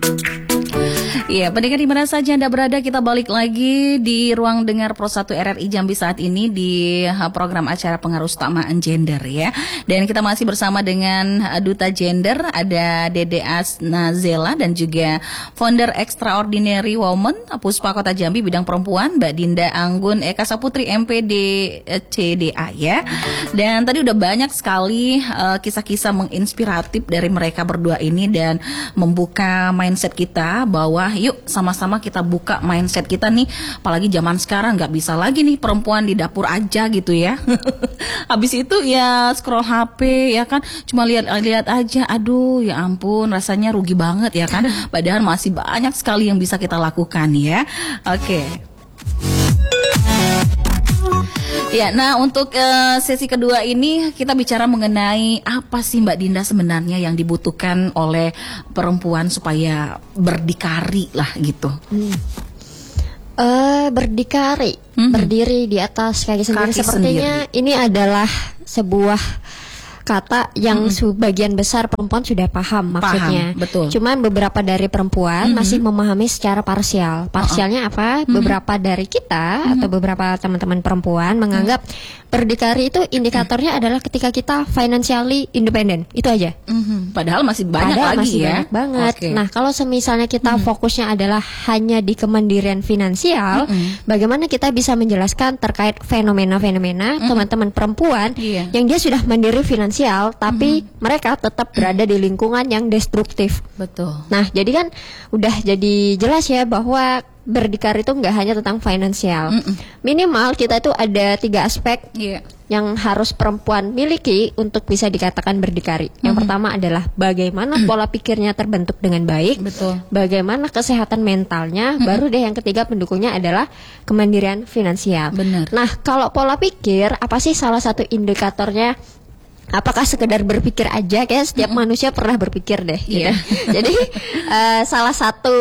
Iya, pendengar di mana saja Anda berada, kita balik lagi di ruang dengar Pro 1 RRI Jambi saat ini di program acara pengaruh utamaan gender ya. Dan kita masih bersama dengan Duta Gender, ada Dede Asnazela dan juga founder Extraordinary Woman Puspa Kota Jambi bidang perempuan Mbak Dinda Anggun Eka Saputri MPD CDA ya. Dan tadi udah banyak sekali kisah-kisah menginspiratif dari mereka berdua ini dan membuka mindset kita bahwa yuk sama-sama kita buka mindset kita nih, apalagi zaman sekarang nggak bisa lagi nih perempuan di dapur aja gitu ya. Habis itu ya scroll HP ya kan, cuma lihat-lihat aja, aduh ya ampun rasanya rugi banget ya kan. Padahal masih banyak sekali yang bisa kita lakukan ya. Oke. Ya, nah untuk sesi kedua ini kita bicara mengenai apa sih Mbak Dinda sebenarnya yang dibutuhkan oleh perempuan supaya berdikari lah gitu. Berdikari, berdiri di atas kaki sendiri, sepertinya ini adalah sebuah kata yang sebagian besar perempuan sudah paham maksudnya. Betul. Cuman beberapa dari perempuan masih memahami secara parsial. Parsialnya apa? Beberapa dari kita atau beberapa teman-teman perempuan menganggap berdikari itu indikatornya adalah ketika kita financially independent. Itu aja. Padahal masih banyak lagi masih ya. Banyak banget. Okay. Nah, kalau semisalnya kita fokusnya adalah hanya di kemandirian finansial, bagaimana kita bisa menjelaskan terkait fenomena-fenomena teman-teman perempuan yang dia sudah mandiri finansial tapi mereka tetap berada di lingkungan yang destruktif. Betul. Nah, jadi kan udah jadi jelas ya bahwa berdikari itu nggak hanya tentang finansial. Minimal kita itu ada 3 aspek yang harus perempuan miliki untuk bisa dikatakan berdikari. Yang pertama adalah bagaimana pola pikirnya terbentuk dengan baik. Betul. Bagaimana kesehatan mentalnya. Baru deh yang ketiga pendukungnya adalah kemandirian finansial. Benar. Nah, kalau pola pikir, apa sih salah satu indikatornya? Apakah sekedar berpikir aja? Kayak setiap manusia pernah berpikir deh gitu. Jadi salah satu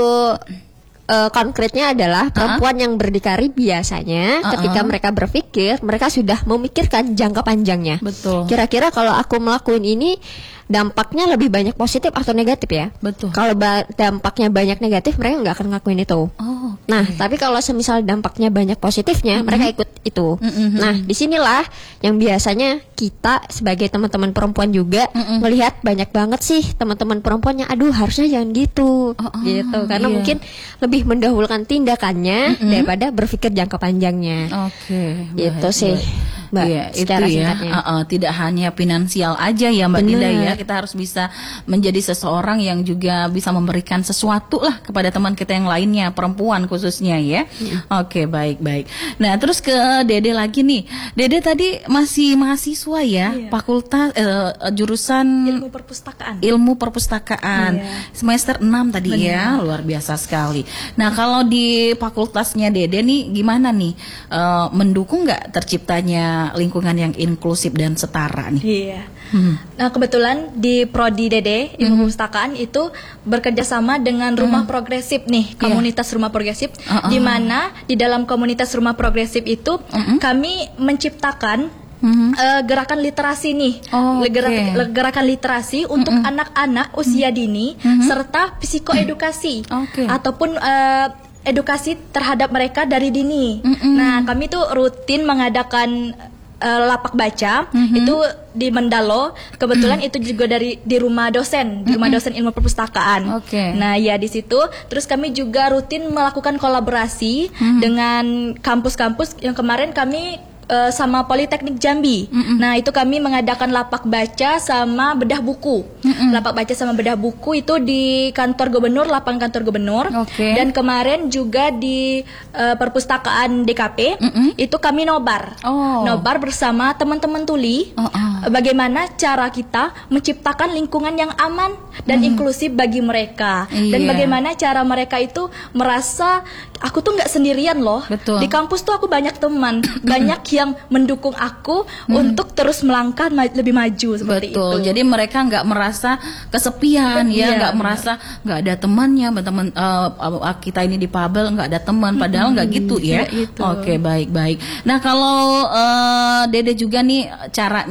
konkretnya adalah perempuan yang berdikari biasanya ketika mereka berpikir, mereka sudah memikirkan jangka panjangnya. Betul. Kira-kira kalau aku melakukan ini dampaknya lebih banyak positif atau negatif ya? Betul. Kalau dampaknya banyak negatif, mereka nggak akan ngelakuin itu. Nah, tapi kalau semisal dampaknya banyak positifnya, mereka ikut itu. Nah, disinilah yang biasanya kita sebagai teman-teman perempuan juga melihat banyak banget sih teman-teman perempuan yang aduh harusnya jangan gitu, gitu. Karena mungkin lebih mendahulukan tindakannya daripada berpikir jangka panjangnya. Gitu sih, Mbak. Iya, itu secara ya. singkatnya. Tidak hanya finansial aja ya Mbak Dinda ya. Kita harus bisa menjadi seseorang yang juga bisa memberikan sesuatu lah kepada teman kita yang lainnya, perempuan khususnya ya. Oke, baik. Nah, terus ke Dede lagi nih. Dede tadi masih mahasiswa ya, fakultas jurusan Ilmu Perpustakaan. Semester 6 tadi ya, luar biasa sekali. Nah, kalau di fakultasnya Dede nih gimana nih? Mendukung nggak terciptanya lingkungan yang inklusif dan setara nih? Iya. Nah, kebetulan di Prodi Dede Ilmu Perpustakaan itu bekerja sama dengan Rumah Progresif nih, komunitas Rumah Progresif, di mana di dalam komunitas Rumah Progresif itu kami menciptakan gerakan literasi nih, gerakan literasi untuk anak-anak usia dini serta psikoedukasi ataupun edukasi terhadap mereka dari dini. Nah, kami tuh rutin mengadakan lapak baca itu di Mendalo. Kebetulan itu juga di rumah dosen, di rumah dosen ilmu perpustakaan. Nah, ya di situ terus kami juga rutin melakukan kolaborasi dengan kampus-kampus yang kemarin kami sama Politeknik Jambi. Nah, itu kami mengadakan lapak baca sama bedah buku. Lapak baca sama bedah buku itu di kantor gubernur, lapangan kantor gubernur. Dan kemarin juga di perpustakaan DKP itu kami nobar. Nobar bersama teman-teman tuli. Bagaimana cara kita menciptakan lingkungan yang aman dan inklusif bagi mereka. Dan bagaimana cara mereka itu merasa aku tuh nggak sendirian loh. Di kampus tuh aku banyak teman, banyak yang mendukung aku untuk terus melangkah lebih maju seperti itu. Jadi mereka nggak merasa kesepian nggak merasa nggak ada temannya, teman kita ini di Pabel nggak ada teman, padahal nggak gitu ya. Baik. Nah, kalau Dede juga nih caranya bersama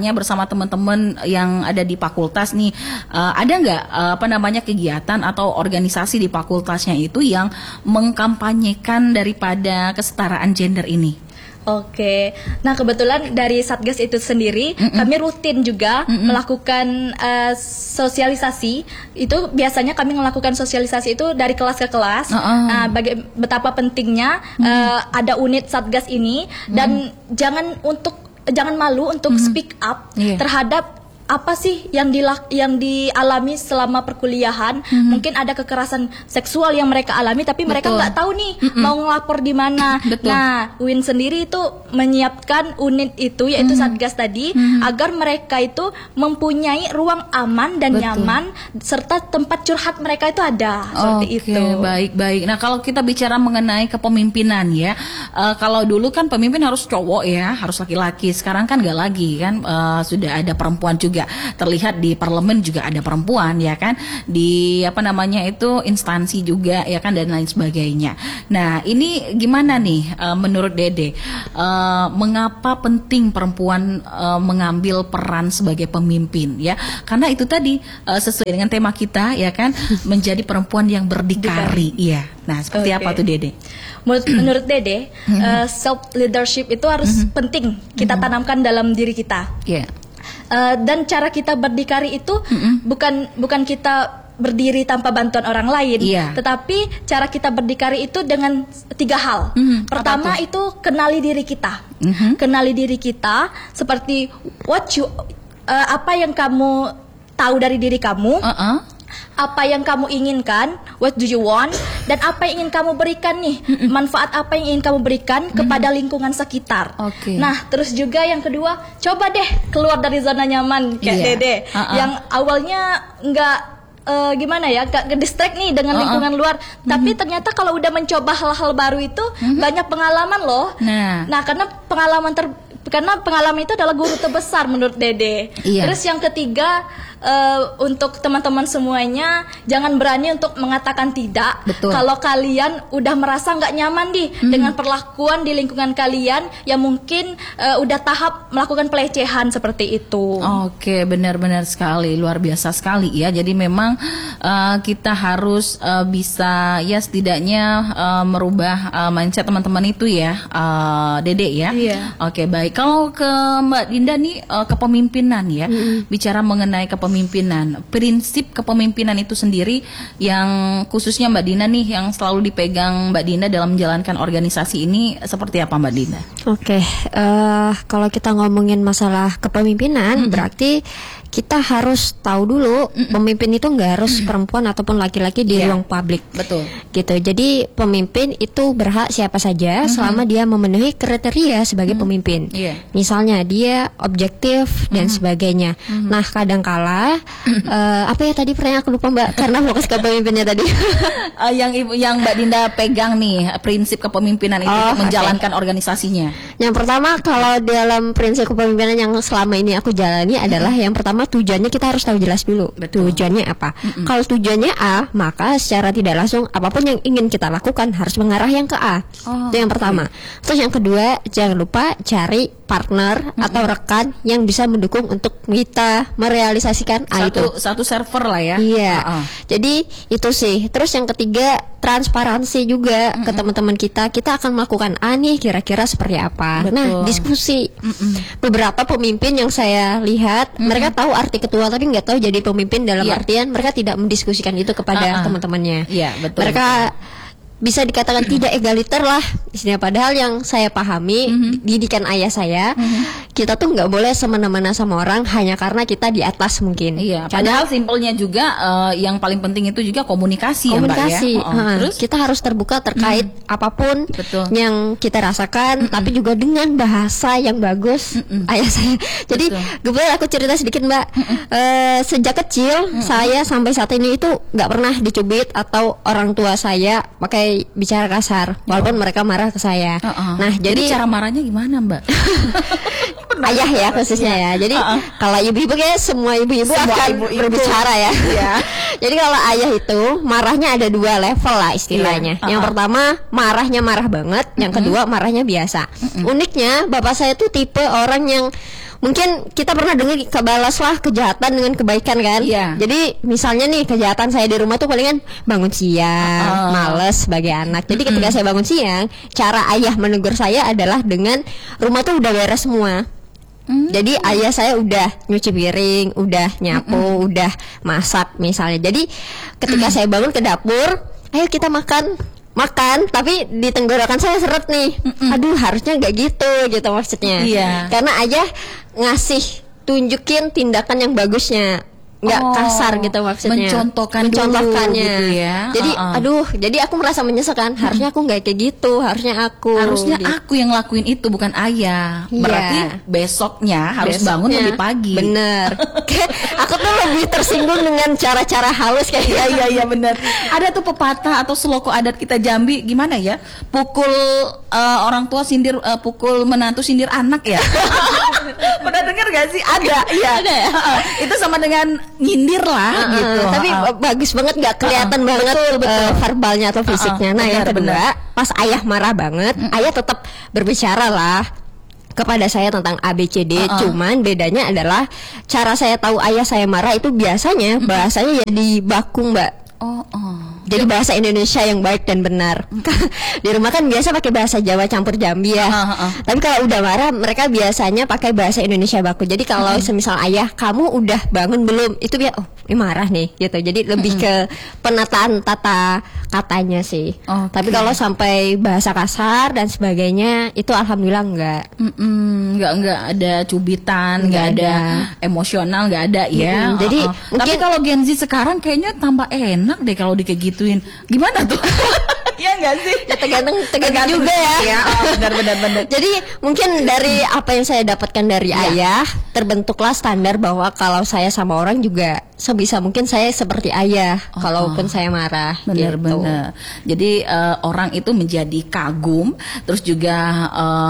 bersama teman-teman yang ada di fakultas nih, ada nggak kegiatan atau organisasi di fakultasnya itu yang mengkampanyekan daripada kesetaraan gender ini? Oke, nah kebetulan dari Satgas itu sendiri kami rutin juga melakukan sosialisasi. Itu biasanya kami melakukan sosialisasi itu dari kelas ke kelas. Nah, betapa pentingnya ada unit Satgas ini dan jangan malu untuk speak up terhadap apa sih yang dialami selama perkuliahan. Mungkin ada kekerasan seksual yang mereka alami, tapi mereka nggak tahu nih mau ngelapor di mana. Nah, UIN sendiri itu menyiapkan unit itu, yaitu Satgas tadi, agar mereka itu mempunyai ruang aman dan nyaman serta tempat curhat mereka itu ada. Seperti itu. Baik. Nah, kalau kita bicara mengenai kepemimpinan ya, kalau dulu kan pemimpin harus cowok ya, harus laki-laki. Sekarang kan nggak lagi kan, sudah ada perempuan juga. Terlihat di parlemen juga ada perempuan ya kan, di instansi juga ya kan, dan lain sebagainya. Nah, ini gimana nih menurut Dede, mengapa penting perempuan mengambil peran sebagai pemimpin ya? Karena itu tadi sesuai dengan tema kita ya kan, menjadi perempuan yang berdikari ya. Nah, seperti apa tuh Dede? Menurut Dede, self leadership itu harus penting kita tanamkan dalam diri kita. Dan cara kita berdikari itu bukan kita berdiri tanpa bantuan orang lain, tetapi cara kita berdikari itu dengan 3 hal. Pertama itu kenali diri kita. Kenali diri kita seperti apa yang kamu tahu dari diri kamu. Apa yang kamu inginkan, what do you want, dan apa yang ingin kamu berikan nih, manfaat apa yang ingin kamu berikan kepada lingkungan sekitar. Nah, terus juga yang kedua, coba deh keluar dari zona nyaman kayak Dede, yang awalnya nggak nggak ngedistract nih dengan lingkungan luar, tapi ternyata kalau udah mencoba hal-hal baru itu banyak pengalaman loh. Nah, karena pengalaman itu adalah guru terbesar menurut Dede. Terus yang ketiga, untuk teman-teman semuanya, jangan berani untuk mengatakan tidak. Kalau kalian udah merasa nggak nyaman dengan perlakuan di lingkungan kalian yang mungkin udah tahap melakukan pelecehan seperti itu. Benar-benar sekali, luar biasa sekali ya. Jadi memang kita harus bisa ya setidaknya merubah mindset teman-teman itu ya, Dede ya. Baik. Kalau ke Mbak Dinda nih, kepemimpinan ya, bicara mengenai kepemimpinan, prinsip kepemimpinan itu sendiri yang khususnya Mbak Dinda nih, yang selalu dipegang Mbak Dinda dalam menjalankan organisasi ini, seperti apa Mbak Dinda? Kalau kita ngomongin masalah kepemimpinan, berarti kita harus tahu dulu pemimpin itu nggak harus perempuan ataupun laki-laki di ruang publik. Gitu. Jadi pemimpin itu berhak siapa saja selama dia memenuhi kriteria sebagai pemimpin. Misalnya dia objektif dan sebagainya. Nah, kadangkala apa ya tadi pertanyaan aku lupa Mbak, karena fokus ke pemimpinnya tadi. yang Mbak Dinda pegang nih, prinsip kepemimpinan itu untuk menjalankan organisasinya. Yang pertama, kalau dalam prinsip kepemimpinan yang selama ini aku jalani adalah yang pertama, tujuannya kita harus tahu jelas dulu. Tujuannya apa? Kalau tujuannya A, maka secara tidak langsung apapun yang ingin kita lakukan harus mengarah yang ke A. Itu yang pertama. Terus yang kedua, jangan lupa cari partner atau rekan yang bisa mendukung untuk kita merealisasikan A itu. Satu server lah ya. Jadi itu sih. Terus yang ketiga, transparansi juga ke teman-teman kita. Kita akan melakukan A nih, kira-kira seperti apa. Nah, diskusi. Beberapa pemimpin yang saya lihat, mereka tahu arti ketua tapi nggak tahu jadi pemimpin, dalam artian mereka tidak mendiskusikan itu kepada teman-temannya. Mereka bisa dikatakan tidak egaliter lah istilahnya. Padahal yang saya pahami, didikan ayah saya, kita tuh nggak boleh semena-mena sama orang hanya karena kita di atas mungkin. Padahal simpelnya juga yang paling penting itu juga komunikasi. Ya, Mbak, ya? Terus kita harus terbuka terkait apapun yang kita rasakan, tapi juga dengan bahasa yang bagus. Ayah saya. Jadi kebetulan aku cerita sedikit Mbak. Sejak kecil saya sampai saat ini itu nggak pernah dicubit atau orang tua saya pakai bicara kasar, walaupun mereka marah ke saya. Nah, jadi cara marahnya gimana Mbak? Ayah ya khususnya ya. Jadi kalau ibu-ibu kayak semua ibu-ibu akan berbicara ya. Jadi kalau ayah itu marahnya ada 2 level lah istilahnya. Yang pertama marahnya marah banget, yang kedua marahnya biasa. Uniknya bapak saya tuh tipe orang yang mungkin kita pernah dengar kebalaslah kejahatan dengan kebaikan kan. Iya. Jadi misalnya nih kejahatan saya di rumah tuh palingan bangun siang, males sebagai anak. Jadi ketika saya bangun siang, cara ayah menegur saya adalah dengan rumah tuh udah beres semua. Jadi ayah saya udah nyuci piring, udah nyapu, udah masak misalnya. Jadi ketika saya bangun ke dapur, ayo kita makan, tapi di tenggorokan saya seret nih. Aduh, harusnya nggak gitu maksudnya. Iya. Karena ayah ngasih tunjukin tindakan yang bagusnya, nggak kasar gitu maksudnya. Mencontohkannya gitu ya. Jadi aduh, jadi aku merasa menyesalkan. Harusnya aku nggak kayak gitu, harusnya aku yang lakuin itu, bukan ayah. Iya. Berarti besoknya harus bangun lebih pagi. Bener. Aku tuh lebih tersinggung dengan cara-cara halus kayak iya benar. Ada tuh pepatah atau slogan adat kita Jambi, gimana ya? Pukul orang tua sindir, pukul menantu sindir anak ya. Pernah dengar gak sih? Ada ya. Itu sama dengan nyindir lah gitu. Tapi bagus banget, nggak kelihatan banget betul. Verbalnya atau fisiknya. Nah, yang kedua, pas ayah marah banget, ayah tetap berbicara lah kepada saya tentang ABCD. Cuman bedanya adalah cara saya tahu ayah saya marah itu biasanya bahasanya ya di baku, Mbak. Jadi bahasa Indonesia yang baik dan benar. Di rumah kan biasa pakai bahasa Jawa campur Jambi ya. Tapi kalau udah marah, mereka biasanya pakai bahasa Indonesia baku. Jadi kalau semisal ayah, kamu udah bangun belum? Itu dia, ini marah nih gitu. Jadi lebih ke penataan tata katanya sih. Tapi kalau sampai bahasa kasar dan sebagainya, itu alhamdulillah enggak. Enggak ada cubitan, enggak ada emosional, enggak ada ya. Jadi tapi kalau Gen Z sekarang kayaknya tambah enak deh kalau di kayak gituin. Gimana tuh? Ya enggak sih? Ya tergantung juga ya. Benar. Jadi mungkin dari apa yang saya dapatkan dari ayah, terbentuklah standar bahwa kalau saya sama orang juga sebisa mungkin saya seperti ayah kalaupun saya marah. Benar. Jadi orang itu menjadi kagum, terus juga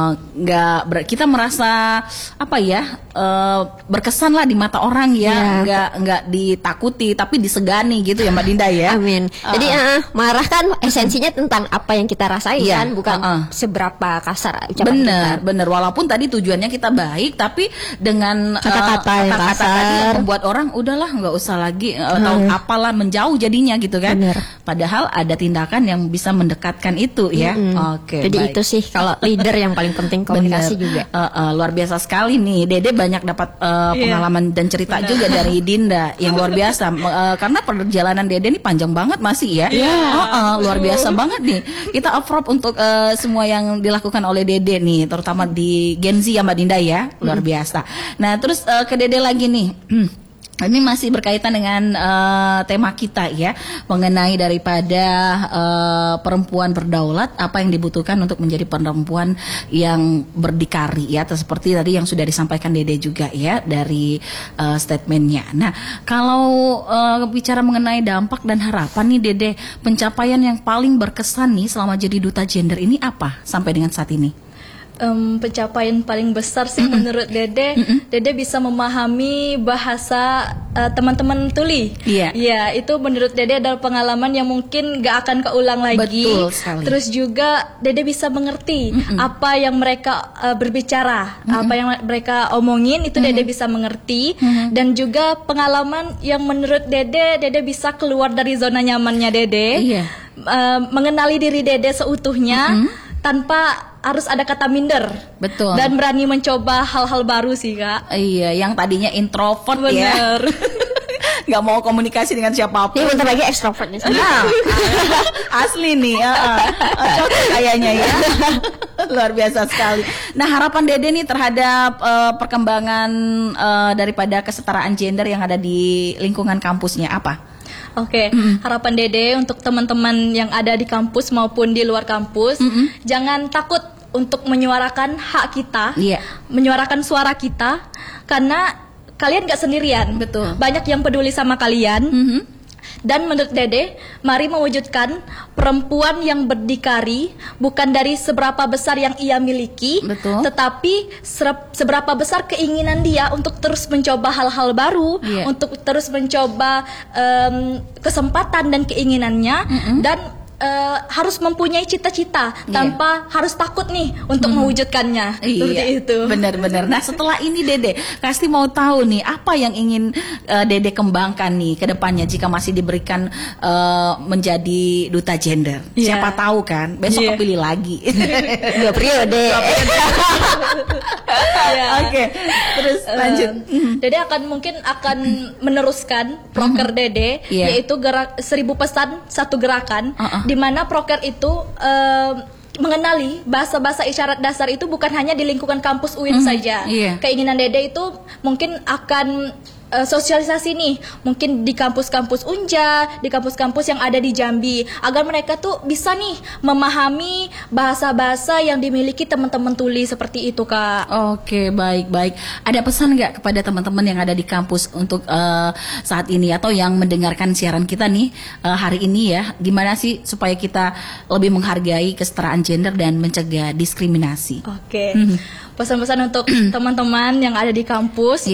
kita merasa apa ya, berkesan lah di mata orang ya, nggak ditakuti tapi disegani gitu ya Mbak Dinda ya. Amin. Jadi marah kan esensinya tentang apa yang kita rasain, bukan seberapa kasar ucapan kita. Bener. Walaupun tadi tujuannya kita baik, tapi dengan kata-kata yang tadi yang membuat orang udahlah nggak usah lagi atau apalah menjauh jadinya gitu kan. Bener. Padahal ada tindakan yang bisa mendekatkan itu ya. Oke. Jadi baik. itu sih kalau leader yang paling penting komunikasi juga. Luar biasa sekali nih. Dede banyak dapat pengalaman dan cerita juga dari Dinda yang luar biasa. Karena perjalanan Dede ini panjang banget masih ya. Luar biasa banget nih. Kita approve untuk semua yang dilakukan oleh Dede nih, terutama di Gen Z ya Mbak Dinda ya. Luar biasa. Nah, terus ke Dede lagi nih. Ini masih berkaitan dengan tema kita ya, mengenai daripada perempuan berdaulat, apa yang dibutuhkan untuk menjadi perempuan yang berdikari ya, seperti tadi yang sudah disampaikan Dede juga ya dari statementnya. Nah, kalau bicara mengenai dampak dan harapan nih Dede, pencapaian yang paling berkesan nih selama jadi duta gender ini apa sampai dengan saat ini? Pencapaian paling besar sih menurut Dede, Dede bisa memahami bahasa teman-teman tuli. Iya, itu menurut Dede adalah pengalaman yang mungkin gak akan keulang lagi. Betul sekali. Terus juga Dede bisa mengerti apa yang mereka berbicara, apa yang mereka omongin itu Dede bisa mengerti. Dan juga pengalaman yang menurut Dede bisa keluar dari zona nyamannya Dede, mengenali diri Dede seutuhnya tanpa harus ada kata minder. Betul. Dan berani mencoba hal-hal baru sih Kak. Iya, yang tadinya introvert ya. Nggak mau komunikasi dengan siapapun. Ini bentar lagi extrovert nih. Asli nih. Cocok kayaknya ya. Luar biasa sekali. Nah, harapan Dede nih terhadap perkembangan daripada kesetaraan gender yang ada di lingkungan kampusnya apa? Oke, harapan Dede untuk teman-teman yang ada di kampus maupun di luar kampus, jangan takut untuk menyuarakan hak kita, menyuarakan suara kita, karena kalian gak sendirian. Betul. Banyak yang peduli sama kalian. Dan menurut Dede, mari mewujudkan perempuan yang berdikari bukan dari seberapa besar yang ia miliki, tetapi seberapa besar keinginan dia untuk terus mencoba hal-hal baru, untuk terus mencoba kesempatan dan keinginannya, dan harus mempunyai cita-cita tanpa harus takut nih untuk mewujudkannya. Seperti itu. Benar-benar. Nah, setelah ini Dede pasti mau tahu nih apa yang ingin Dede kembangkan nih ke depannya jika masih diberikan menjadi duta gender. Siapa tahu kan besok kepilih lagi. 2 periode. Oke. Terus lanjut. Dede akan meneruskan proker Dede, yaitu 1000 pesan 1 gerakan, di mana proker itu mengenali bahasa-bahasa isyarat dasar itu bukan hanya di lingkungan kampus UIN saja. Keinginan Dede itu mungkin akan sosialisasi nih, mungkin di kampus-kampus Unja, di kampus-kampus yang ada di Jambi, agar mereka tuh bisa nih memahami bahasa-bahasa yang dimiliki teman-teman tuli seperti itu, Kak. Oke, baik. Ada pesan nggak kepada teman-teman yang ada di kampus untuk saat ini atau yang mendengarkan siaran kita nih hari ini ya? Gimana sih supaya kita lebih menghargai kesetaraan gender dan mencegah diskriminasi? Oke. Pesan-pesan untuk teman-teman yang ada di kampus.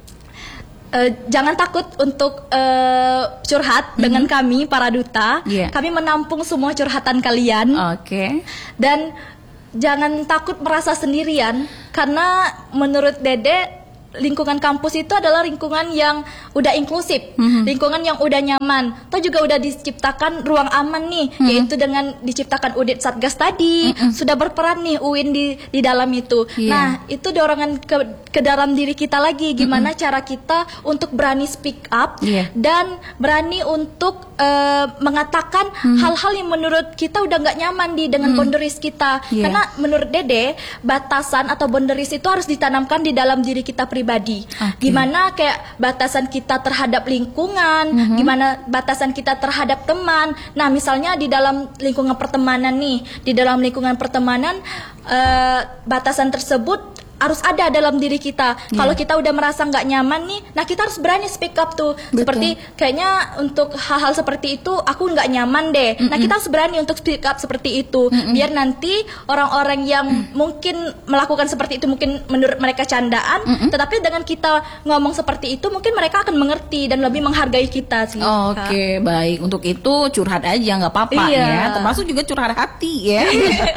Jangan takut untuk curhat dengan kami para duta. Kami menampung semua curhatan kalian. Dan jangan takut merasa sendirian, karena menurut Dede lingkungan kampus itu adalah lingkungan yang udah inklusif, lingkungan yang udah nyaman. Toh juga udah diciptakan ruang aman nih, yaitu dengan diciptakan Udit Satgas tadi, sudah berperan nih UIN di dalam itu. Nah, itu dorongan ke dalam diri kita lagi, gimana cara kita untuk berani speak up dan berani untuk mengatakan hal-hal yang menurut kita udah nggak nyaman dengan boundaries kita. Karena menurut Dede, batasan atau boundaries itu harus ditanamkan di dalam diri kita pribadi. Gimana kayak batasan kita terhadap lingkungan, gimana batasan kita terhadap teman. Nah, misalnya di dalam lingkungan pertemanan nih, di dalam lingkungan pertemanan batasan tersebut harus ada dalam diri kita. Kalau kita udah merasa nggak nyaman nih, nah kita harus berani speak up tuh. Seperti kayaknya untuk hal-hal seperti itu aku nggak nyaman deh. Nah, kita harus berani untuk speak up seperti itu. Biar nanti orang-orang yang mungkin melakukan seperti itu mungkin menurut mereka candaan, tetapi dengan kita ngomong seperti itu mungkin mereka akan mengerti dan lebih menghargai kita sih. Oke, baik. Untuk itu curhat aja nggak apa-apa ya. Termasuk juga curhat hati ya.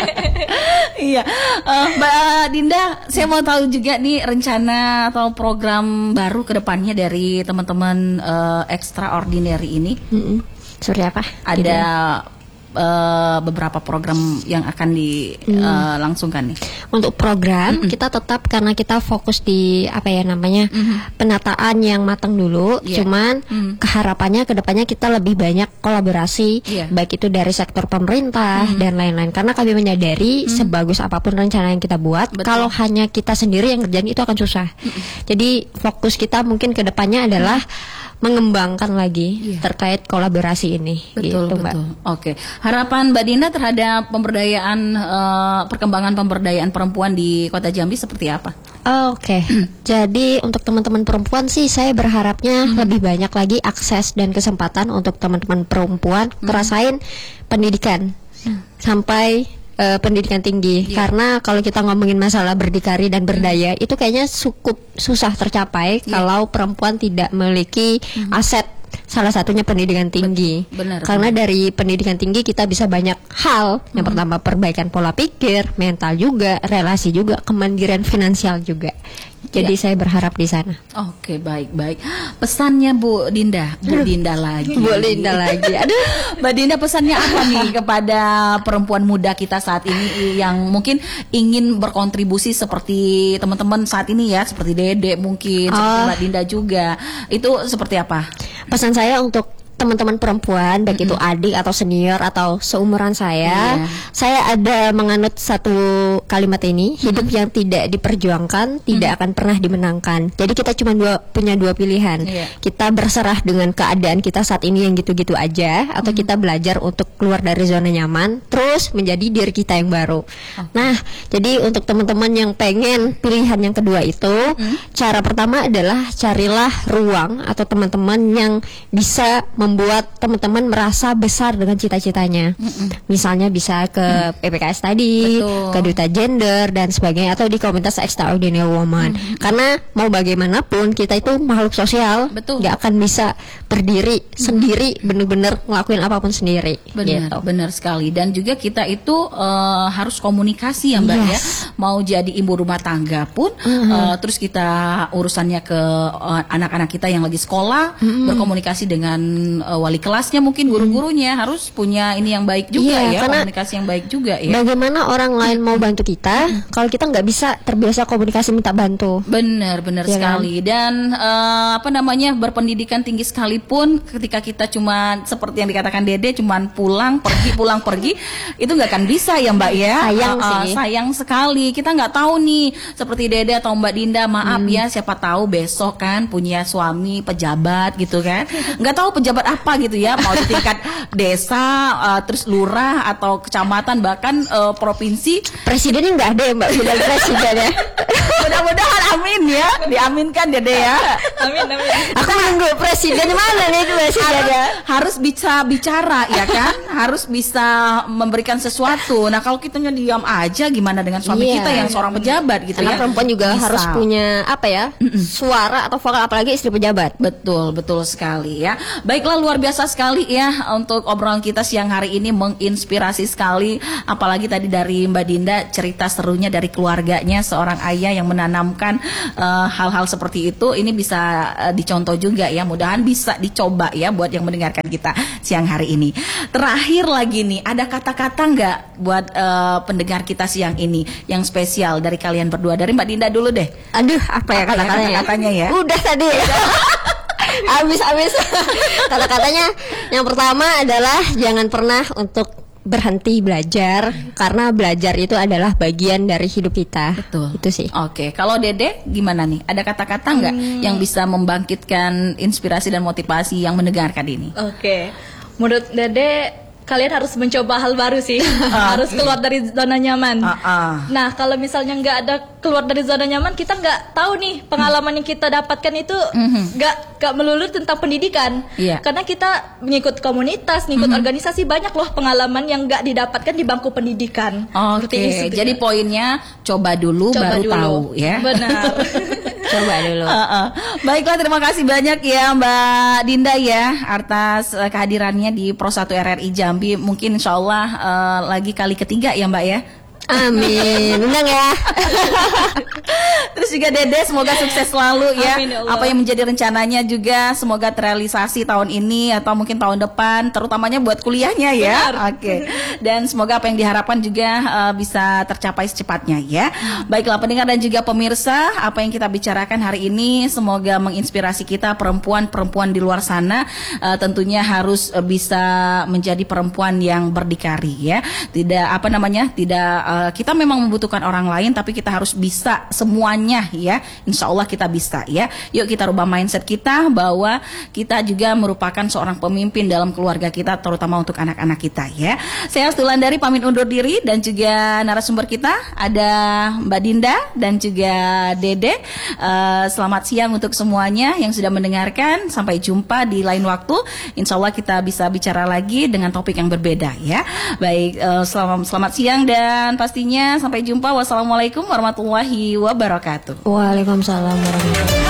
Iya. Mbak Dinda, saya mau tahu juga nih rencana atau program baru ke depannya dari teman-teman extraordinary ini. Seperti apa? Ada beberapa program yang akan dilangsungkan nih. Untuk program kita tetap, karena kita fokus di penataan yang matang dulu. Cuman keharapannya kedepannya kita lebih banyak kolaborasi, baik itu dari sektor pemerintah dan lain-lain. Karena kami menyadari sebagus apapun rencana yang kita buat, kalau hanya kita sendiri yang kerjain itu akan susah. Jadi fokus kita mungkin kedepannya adalah mengembangkan lagi terkait kolaborasi ini. Betul, Mbak. Oke. Harapan Mbak Dinda terhadap pemberdayaan perkembangan pemberdayaan perempuan di Kota Jambi seperti apa? Oke. Jadi untuk teman-teman perempuan sih saya berharapnya lebih banyak lagi akses dan kesempatan untuk teman-teman perempuan ngerasain pendidikan sampai pendidikan tinggi. Karena kalau kita ngomongin masalah berdikari dan berdaya itu kayaknya cukup susah tercapai kalau perempuan tidak memiliki aset, salah satunya pendidikan tinggi. Karena dari pendidikan tinggi kita bisa banyak hal. Yang pertama perbaikan pola pikir, mental juga, relasi juga, kemandirian finansial juga. Jadi saya berharap di sana. Oke, baik. Pesannya Bu Dinda lagi. Bu Dinda lagi. Aduh, Mbak Dinda pesannya apa nih kepada perempuan muda kita saat ini yang mungkin ingin berkontribusi seperti teman-teman saat ini ya, seperti Dede mungkin, seperti Mbak Dinda juga. Itu seperti apa? Pesan saya untuk teman-teman perempuan, baik itu adik atau senior atau seumuran saya ada menganut satu kalimat ini, hidup yang tidak diperjuangkan tidak akan pernah dimenangkan. Jadi kita cuma punya dua pilihan. Kita berserah dengan keadaan kita saat ini yang gitu-gitu aja, atau kita belajar untuk keluar dari zona nyaman, terus menjadi diri kita yang baru. Nah, jadi untuk teman-teman yang pengen pilihan yang kedua itu, cara pertama adalah carilah ruang atau teman-teman yang bisa membuat teman-teman merasa besar dengan cita-citanya. Misalnya bisa ke PPKS tadi, Betul. ke Duta Gender dan sebagainya, atau di komunitas Extraordinary Woman. Karena mau bagaimanapun kita itu makhluk sosial, Betul. nggak akan bisa berdiri sendiri, bener-bener ngelakuin apapun sendiri. Benar, gitu. benar sekali. Dan juga kita itu harus komunikasi ya Mbak ya. Mau jadi ibu rumah tangga pun, terus kita urusannya ke anak-anak kita yang lagi sekolah, berkomunikasi dengan wali kelasnya, mungkin guru-gurunya harus punya ini yang baik juga Iya, ya, karena komunikasi yang baik juga ya. Bagaimana orang lain mau bantu kita kalau kita nggak bisa terbiasa komunikasi minta bantu? Benar Ya sekali. Dan berpendidikan tinggi sekalipun, ketika kita cuma seperti yang dikatakan Dede, cuman pulang pergi, itu nggak akan bisa ya Mbak ya. Sayang sih. Sayang sekali. Kita nggak tahu nih, seperti Dede atau Mbak Dinda, maaf ya, siapa tahu besok kan punya suami pejabat gitu kan. Nggak tahu pejabat apa gitu ya, mau di tingkat desa, terus lurah atau kecamatan, bahkan provinsi. Presidennya nggak ada ya Mbak, sudah presiden ya. Mudah-mudahan amin ya, diaminkan Dede ya. Amin. Aku menunggu presiden mana nih itu presidennya? Harus bisa bicara ya kan, harus bisa memberikan sesuatu. Nah kalau kitanya diam aja, gimana dengan suami Iya. kita yang seorang pejabat gitu Karena ya. perempuan juga Misal. harus punya suara atau vokal, apalagi istri pejabat. Betul sekali ya. Baiklah, luar biasa sekali ya untuk obrolan kita siang hari ini, menginspirasi sekali. Apalagi tadi dari Mbak Dinda, cerita serunya dari keluarganya, seorang ayah yang menanamkan hal-hal seperti itu. Ini bisa dicontoh juga ya. Mudahan bisa dicoba ya buat yang mendengarkan kita siang hari ini. Terakhir lagi nih, ada kata-kata nggak buat pendengar kita siang ini yang spesial dari kalian berdua? Dari Mbak Dinda dulu deh. Aduh, apa ya kata-katanya ya? Udah tadi. Habis. Kata-katanya yang pertama adalah jangan pernah untuk berhenti belajar, karena belajar itu adalah bagian dari hidup kita. Betul. Itu sih. Oke, kalau Dede gimana nih? Ada kata-kata nggak yang bisa membangkitkan inspirasi dan motivasi yang mendengarkan ini? Oke. Menurut Dede, kalian harus mencoba hal baru sih. Harus keluar dari zona nyaman. Nah, kalau misalnya nggak ada keluar dari zona nyaman, kita nggak tahu nih pengalaman yang kita dapatkan itu nggak melulu tentang pendidikan. Iya. Karena kita mengikut komunitas, mengikut organisasi, banyak loh pengalaman yang nggak didapatkan di bangku pendidikan. Seperti Oke, itu. jadi poinnya coba dulu baru tahu ya. Benar. Coba dulu. Baiklah, terima kasih banyak ya Mbak Dinda ya atas kehadirannya di Pro 1 RRI Jambi. Mungkin insya Allah lagi kali ketiga ya Mbak ya. Amin. Undang ya. Terus juga Dede, semoga sukses selalu ya. Amin, ya Allah. Apa yang menjadi rencananya juga semoga terrealisasi tahun ini atau mungkin tahun depan, terutamanya buat kuliahnya ya. Oke. Dan semoga apa yang diharapkan juga bisa tercapai secepatnya ya. Baiklah pendengar dan juga pemirsa, apa yang kita bicarakan hari ini semoga menginspirasi kita, perempuan-perempuan di luar sana tentunya harus bisa menjadi perempuan yang berdikari ya. Tidak kita memang membutuhkan orang lain, tapi kita harus bisa semuanya ya. Insya Allah kita bisa ya. Yuk kita rubah mindset kita bahwa kita juga merupakan seorang pemimpin dalam keluarga kita, terutama untuk anak-anak kita ya. Saya Stulandari pamit undur diri, dan juga narasumber kita ada Mbak Dinda dan juga Dede. Selamat siang untuk semuanya yang sudah mendengarkan. Sampai jumpa di lain waktu. Insya Allah kita bisa bicara lagi dengan topik yang berbeda ya. Baik, selamat siang dan pastinya sampai jumpa. Wassalamualaikum warahmatullahi wabarakatuh. Waalaikumsalam warahmatullahi wabarakatuh.